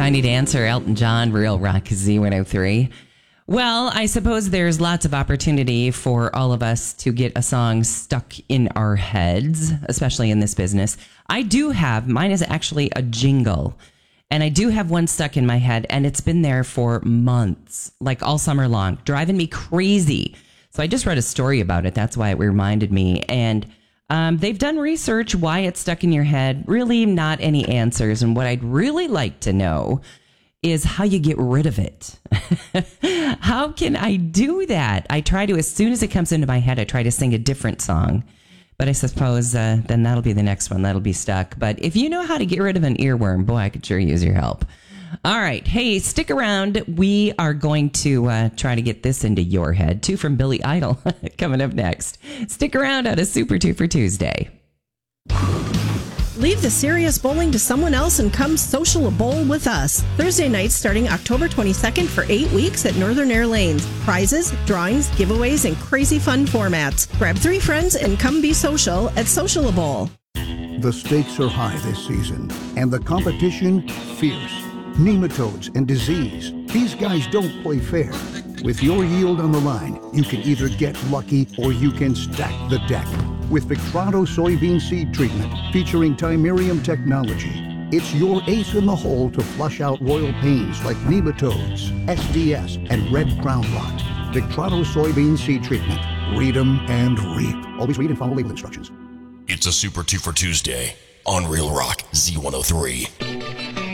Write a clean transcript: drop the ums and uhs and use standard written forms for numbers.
Tiny Dancer, Elton John, Real Rock Z103. Well, I suppose there's lots of opportunity for all of us to get a song stuck in our heads, especially in this business. I do have, mine is actually a jingle, and I do have one stuck in my head, and it's been there for months, like all summer long, driving me crazy. So I just read a story about it. That's why it reminded me. And they've done research why it's stuck in your head. Really not any answers. And what I'd really like to know is how you get rid of it. How can I do that? I try to, as soon as it comes into my head, I try to sing a different song. But I suppose then that'll be the next one. That'll be stuck. But if you know how to get rid of an earworm, boy, I could sure use your help. All right. Hey, stick around. We are going to try to get this into your head. 2 from Billy Idol coming up next. Stick around on a Super 2 for Tuesday. Leave the serious bowling to someone else and come social a bowl with us. Thursday nights starting October 22nd for 8 weeks at Northern Air Lanes. Prizes, drawings, giveaways, and crazy fun formats. Grab 3 friends and come be social at Social a Bowl. The stakes are high this season, and the competition fierce. Nematodes and disease. These guys don't play fair. With your yield on the line, you can either get lucky or you can stack the deck. With Victrano soybean seed treatment featuring Timerium technology, it's your ace in the hole to flush out royal pains like nematodes, SDS, and red crown rot. Victrano soybean seed treatment. Read 'em and reap. Always read and follow label instructions. It's a Super 2 for Tuesday on Real Rock Z103.